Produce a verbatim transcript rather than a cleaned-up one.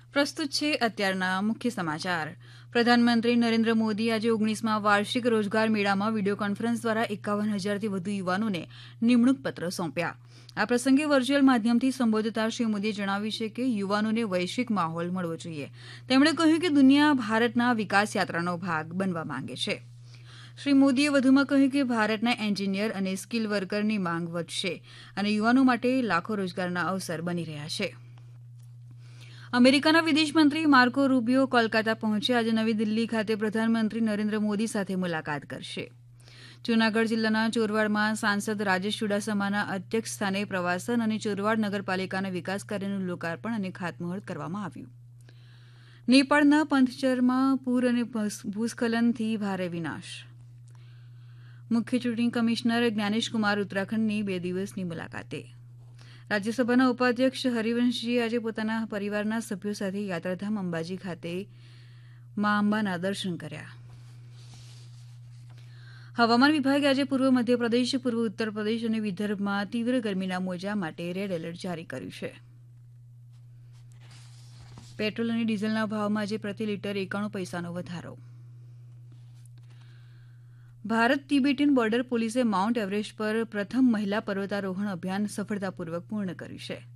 પ્રસ્તુત છે અત્યારના મુખ્ય સમાચાર. પ્રધાનમંત્રી નરેન્દ્ર મોદી આજે ઓગણીસમા વાર્ષિક રોજગાર મેળામાં વિડીયો કોન્ફરન્સ દ્વારા એકાવન હજારથી વધુ યુવાનોને નિમણૂક પત્ર સોંપ્યા. આ પ્રસંગે વર્ચ્યુઅલ માધ્યમથી સંબોધતા શ્રી મોદીએ જણાવ્યું છે કે યુવાનોને વૈશ્વિક માહોલ મળવો જોઈએ. તેમણે કહ્યું કે દુનિયા ભારતના વિકાસ યાત્રાનો ભાગ બનવા માંગે છે. શ્રી મોદીએ વધુમાં કહ્યું કે ભારતના એન્જિનિયર અને સ્કિલ વર્કરની માંગ વધશે અને યુવાનો માટે લાખો રોજગારના અવસર બની રહ્યા છે. અમેરિકાના વિદેશમંત્રી માર્કો રૂબિયો કોલકાતા પહોંચ્યા આજે નવી દિલ્હી ખાતે પ્રધાનમંત્રી નરેન્દ્ર મોદી સાથે મુલાકાત કરશે. જૂનાગઢ જિલ્લાના ચોરવાડમાં સાંસદ રાજેશ ચુડાસમાના અધ્યક્ષ સ્થાને પ્રવાસન અને ચોરવાડ નગરપાલિકાના વિકાસ કાર્યનું લોકાર્પણ અને ખાતમુહૂર્ત કરવામાં આવ્યું. નેપાળના પંથચરમાં પૂર અને ભૂસ્ખલનથી ભારે વિનાશ. મુખ્ય ચૂંટણી કમિશનર જ્ઞાનેશકુમાર ઉત્તરાખંડની બે દિવસની મુલાકાતે. રાજ્યસભાના ઉપાધ્યક્ષ હરિવંશજીએ આજે પોતાના પરિવારના સભ્યો સાથે યાત્રાધામ અંબાજી ખાતે મા અંબાના દર્શન કર્યા. હવામાન વિભાગે આજે પૂર્વ મધ્યપ્રદેશ, પૂર્વ ઉત્તર પ્રદેશ અને વિદર્ભમાં તીવ્ર ગરમીના મોજા માટે રેડ એલર્ટ જારી કર્યું છે. પેટ્રોલ અને ડીઝલના ભાવમાં આજે પ્રતિ લીટર એકાણું પૈસાનો વધારો. ભારત તિબેટીયન બોર્ડર પોલીસે માઉન્ટ એવરેસ્ટ પર પ્રથમ મહિલા પર્વતારોહણ અભિયાન સફળતાપૂર્વક પૂર્ણ કર્યું છે.